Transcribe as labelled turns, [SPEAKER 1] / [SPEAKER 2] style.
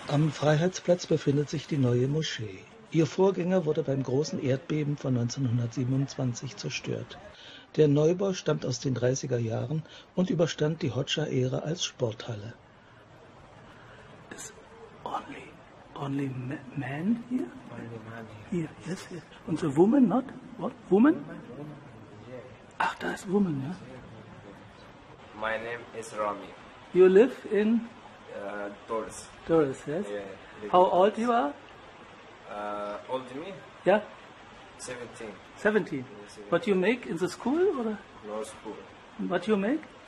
[SPEAKER 1] Am Freiheitsplatz befindet sich die neue Moschee. Ihr Vorgänger wurde beim großen Erdbeben von 1927 zerstört. Der Neubau stammt aus den 30er Jahren und überstand die Hoxha-Ära als Sporthalle. Is only man here?
[SPEAKER 2] Only man
[SPEAKER 1] Here, yes, yes. Und the woman not? What? Woman? Ach, da ist woman, ja.
[SPEAKER 2] My name is Rami.
[SPEAKER 1] You live in
[SPEAKER 2] Taurus.
[SPEAKER 1] Taurus, yes?
[SPEAKER 2] Yeah.
[SPEAKER 1] How old you are?
[SPEAKER 2] Old me?
[SPEAKER 1] Yeah,
[SPEAKER 2] 17.
[SPEAKER 1] 17. What you make in the school or
[SPEAKER 2] No school.
[SPEAKER 1] what you make?